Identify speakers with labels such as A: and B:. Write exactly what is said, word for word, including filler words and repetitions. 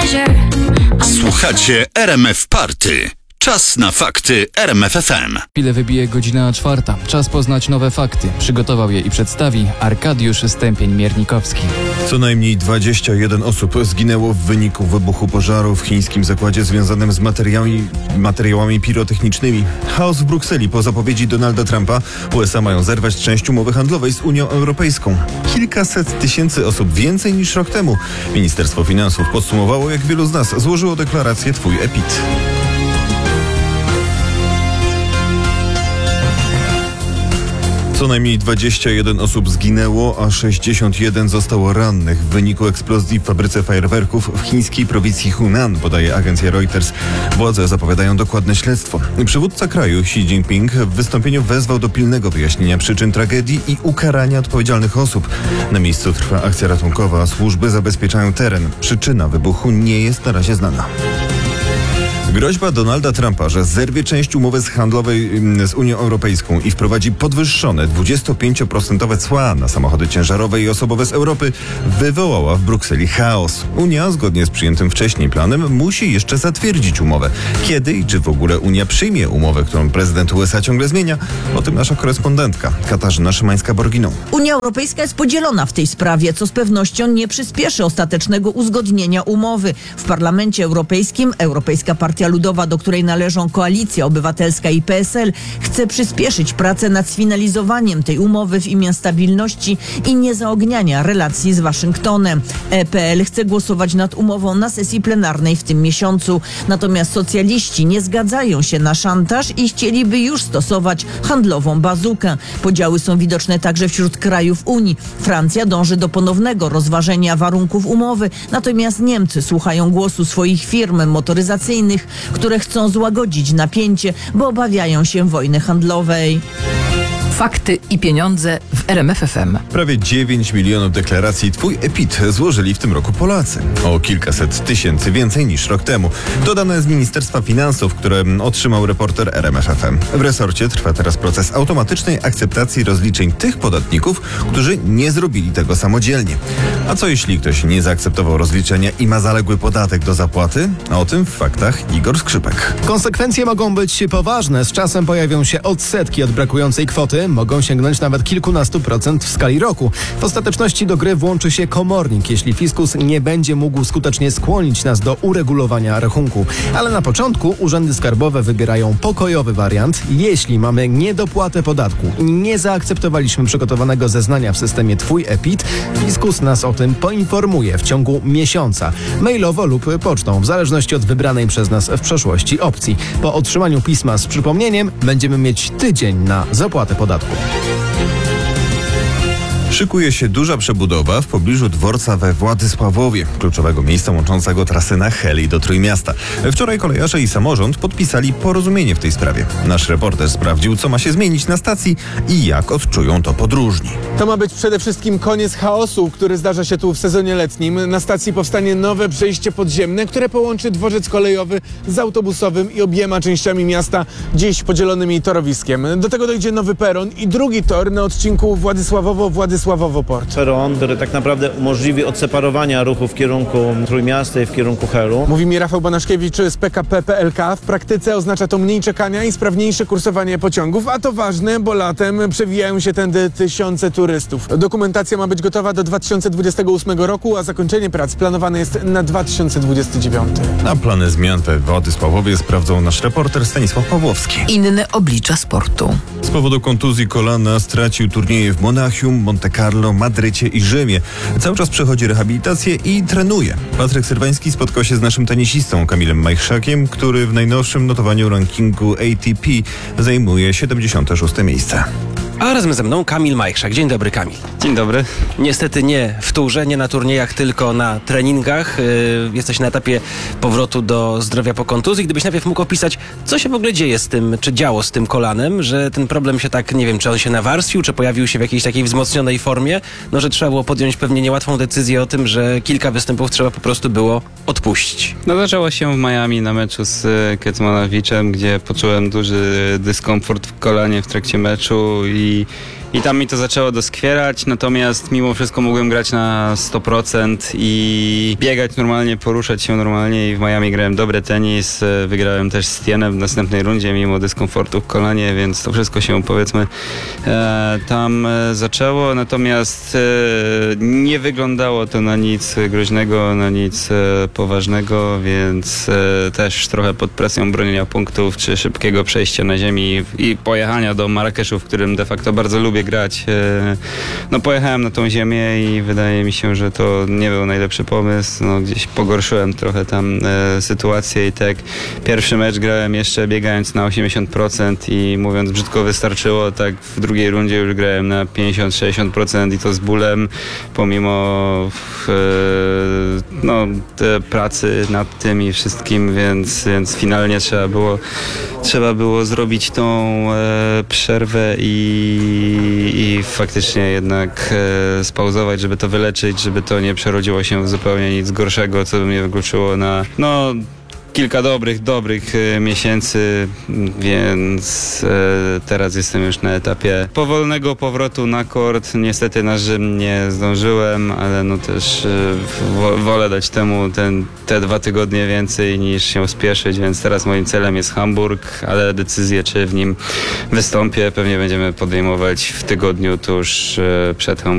A: Słuchacie R M F Party. Czas na fakty R M F F M.
B: Chwilę wybije godzina czwarta. Czas poznać nowe fakty. Przygotował je i przedstawi Arkadiusz Stępień-Miernikowski.
C: Co najmniej dwadzieścia jeden osób zginęło w wyniku wybuchu pożaru w chińskim zakładzie związanym z materiałami, materiałami pirotechnicznymi. Chaos w Brukseli po zapowiedzi Donalda Trumpa. U S A mają zerwać część umowy handlowej z Unią Europejską. Kilkaset tysięcy osób więcej niż rok temu. Ministerstwo Finansów podsumowało, jak wielu z nas złożyło deklarację Twój E P I T. Co najmniej dwadzieścia jeden osób zginęło, a sześćdziesiąt jeden zostało rannych w wyniku eksplozji w fabryce fajerwerków w chińskiej prowincji Hunan, podaje agencja Reuters. Władze zapowiadają dokładne śledztwo. Przywódca kraju Xi Jinping w wystąpieniu wezwał do pilnego wyjaśnienia przyczyn tragedii i ukarania odpowiedzialnych osób. Na miejscu trwa akcja ratunkowa, a służby zabezpieczają teren. Przyczyna wybuchu nie jest na razie znana. Groźba Donalda Trumpa, że zerwie część umowy handlowej z Unią Europejską i wprowadzi podwyższone dwudziestopięcioprocentowe cła na samochody ciężarowe i osobowe z Europy, wywołała w Brukseli chaos. Unia, zgodnie z przyjętym wcześniej planem, musi jeszcze zatwierdzić umowę. Kiedy i czy w ogóle Unia przyjmie umowę, którą prezydent U S A ciągle zmienia? O tym nasza korespondentka Katarzyna Szymańska-Borginą.
D: Unia Europejska jest podzielona w tej sprawie, co z pewnością nie przyspieszy ostatecznego uzgodnienia umowy. W Parlamencie Europejskim Europejska Partia Ludowa, do której należą Koalicja Obywatelska i P S L, chce przyspieszyć pracę nad sfinalizowaniem tej umowy w imię stabilności i niezaogniania relacji z Waszyngtonem. E P L chce głosować nad umową na sesji plenarnej w tym miesiącu. Natomiast socjaliści nie zgadzają się na szantaż i chcieliby już stosować handlową bazukę. Podziały są widoczne także wśród krajów Unii. Francja dąży do ponownego rozważenia warunków umowy, natomiast Niemcy słuchają głosu swoich firm motoryzacyjnych, które chcą złagodzić napięcie, bo obawiają się wojny handlowej.
E: Fakty i pieniądze w R M F F M.
C: Prawie dziewięć milionów deklaracji Twój E P I T złożyli w tym roku Polacy. O kilkaset tysięcy więcej niż rok temu. To dane z Ministerstwa Finansów, które otrzymał reporter R M F F M. W resorcie trwa teraz proces automatycznej akceptacji rozliczeń tych podatników, którzy nie zrobili tego samodzielnie. A co jeśli ktoś nie zaakceptował rozliczenia i ma zaległy podatek do zapłaty? A o tym w faktach Igor Skrzypek.
F: Konsekwencje mogą być poważne. Z czasem pojawią się odsetki od brakującej kwoty. Mogą sięgnąć nawet kilkunastu procent w skali roku. W ostateczności do gry włączy się komornik, jeśli fiskus nie będzie mógł skutecznie skłonić nas do uregulowania rachunku. Ale na początku urzędy skarbowe wybierają pokojowy wariant. Jeśli mamy niedopłatę podatku i nie zaakceptowaliśmy przygotowanego zeznania w systemie Twój E P I T, fiskus nas o tym poinformuje w ciągu miesiąca, mailowo lub pocztą, w zależności od wybranej przez nas w przeszłości opcji. Po otrzymaniu pisma z przypomnieniem będziemy mieć tydzień na zapłatę podatku.
C: Szykuje się duża przebudowa w pobliżu dworca we Władysławowie, kluczowego miejsca łączącego trasy na Heli do Trójmiasta. Wczoraj kolejarze i samorząd podpisali porozumienie w tej sprawie. Nasz reporter sprawdził, co ma się zmienić na stacji i jak odczują to podróżni.
G: To ma być przede wszystkim koniec chaosu, który zdarza się tu w sezonie letnim. Na stacji powstanie nowe przejście podziemne, które połączy dworzec kolejowy z autobusowym i obiema częściami miasta, dziś podzielonymi torowiskiem. Do tego dojdzie nowy peron i drugi tor na odcinku Władysławowo-Władysławowo. Sławowoport.
H: Peron, który tak naprawdę umożliwi odseparowania ruchu w kierunku Trójmiasta i w kierunku Helu.
G: Mówi mi Rafał Banaszkiewicz z P K P P L K. W praktyce oznacza to mniej czekania i sprawniejsze kursowanie pociągów, a to ważne, bo latem przewijają się tędy tysiące turystów. Dokumentacja ma być gotowa do dwa tysiące dwudziestego ósmego roku, a zakończenie prac planowane jest na dwa tysiące dwudziesty dziewiąty.
C: A plany zmian we Władysławowie sprawdzał nasz reporter Stanisław Pawłowski.
E: Inne oblicza sportu.
C: Z powodu kontuzji kolana stracił turnieje w Monachium, Monte Carlo, Madrycie i Rzymie. Cały czas przechodzi rehabilitację i trenuje. Patryk Syrwański spotkał się z naszym tenisistą Kamilem Majchrzakiem, który w najnowszym notowaniu rankingu A T P zajmuje siedemdziesiąte szóste miejsce.
I: A razem ze mną Kamil Majchrzak. Dzień dobry, Kamil.
J: Dzień dobry.
I: Niestety nie w turze, nie na turniejach, tylko na treningach. Yy, jesteś na etapie powrotu do zdrowia po kontuzji. Gdybyś najpierw mógł opisać, co się w ogóle dzieje z tym, czy działo z tym kolanem, że ten problem się tak, nie wiem, czy on się nawarstwił, czy pojawił się w jakiejś takiej wzmocnionej formie, no że trzeba było podjąć pewnie niełatwą decyzję o tym, że kilka występów trzeba po prostu było odpuścić.
J: No zaczęło się w Miami na meczu z Kecmanowiczem, gdzie poczułem duży dyskomfort w kolanie w trakcie meczu i i tam mi to zaczęło doskwierać, natomiast mimo wszystko mogłem grać na sto procent i biegać normalnie, poruszać się normalnie i w Miami grałem dobry tenis, e, wygrałem też z Tienem w następnej rundzie mimo dyskomfortu w kolanie, więc to wszystko się powiedzmy e, tam e, zaczęło, natomiast e, nie wyglądało to na nic groźnego, na nic e, poważnego, więc e, też trochę pod presją bronienia punktów czy szybkiego przejścia na ziemi i pojechania do Marrakeszu, w którym de facto bardzo lubię grać. E, no pojechałem na tą ziemię i wydaje mi się, że to nie był najlepszy pomysł. No, gdzieś pogorszyłem trochę tam e, sytuację i tak pierwszy mecz grałem jeszcze biegając na osiemdziesiąt procent i mówiąc brzydko wystarczyło, tak w drugiej rundzie już grałem na pięćdziesiąt do sześćdziesięciu procent i to z bólem, pomimo e, no, te pracy nad tym i wszystkim, więc, więc finalnie trzeba było trzeba było zrobić tą e, przerwę i, i faktycznie jednak e, spauzować, żeby to wyleczyć, żeby to nie przerodziło się w zupełnie nic gorszego, co by mnie wykluczyło na no kilka dobrych, dobrych e, miesięcy, więc e, teraz jestem już na etapie powolnego powrotu na kort. Niestety na Rzym nie zdążyłem, ale no też e, wo, wolę dać temu ten, te dwa tygodnie więcej niż się spieszyć, więc teraz moim celem jest Hamburg, ale decyzję, czy w nim wystąpię, pewnie będziemy podejmować w tygodniu tuż e, przed Hamburgiem.